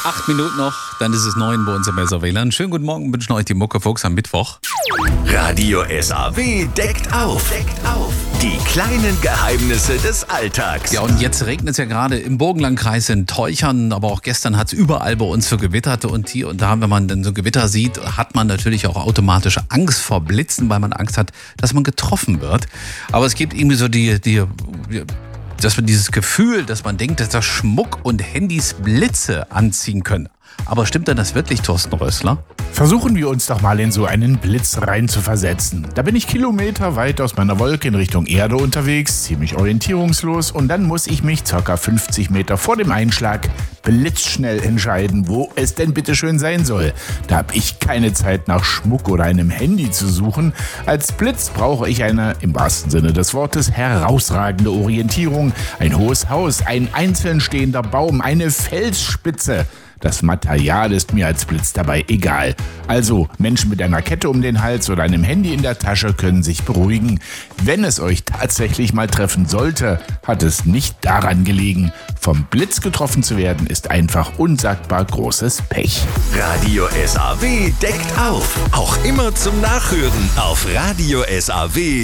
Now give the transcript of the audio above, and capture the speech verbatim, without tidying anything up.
Acht Minuten noch, dann ist es neun bei uns im S A W Land. Schönen guten Morgen, wünschen euch die Muckefuchs am Mittwoch. Radio S A W deckt auf. Deckt auf. Die kleinen Geheimnisse des Alltags. Ja, und jetzt regnet es ja gerade im Burgenlandkreis in Teuchern, aber auch gestern hat es überall bei uns so gewittert. Und hier und da, wenn man dann so Gewitter sieht, hat man natürlich auch automatisch Angst vor Blitzen, weil man Angst hat, dass man getroffen wird. Aber es gibt irgendwie so die, die, die dass man dieses Gefühl, dass man denkt, dass da Schmuck und Handys Blitze anziehen können. Aber stimmt denn das wirklich, Thorsten Rössler? Versuchen wir uns doch mal in so einen Blitz rein zu versetzen. Da bin ich kilometerweit aus meiner Wolke in Richtung Erde unterwegs, ziemlich orientierungslos, und dann muss ich mich ca. fünfzig Meter vor dem Einschlag blitzschnell entscheiden, wo es denn bitte schön sein soll. Da habe ich keine Zeit, nach Schmuck oder einem Handy zu suchen. Als Blitz brauche ich eine, im wahrsten Sinne des Wortes, herausragende Orientierung. Ein hohes Haus, ein einzeln stehender Baum, eine Felsspitze. Das Material ist mir als Blitz dabei egal. Also, Menschen mit einer Kette um den Hals oder einem Handy in der Tasche können sich beruhigen. Wenn es euch tatsächlich mal treffen sollte, hat es nicht daran gelegen. Vom Blitz getroffen zu werden, ist einfach unsagbar großes Pech. Radio S A W deckt auf. Auch immer zum Nachhören auf radio S A W.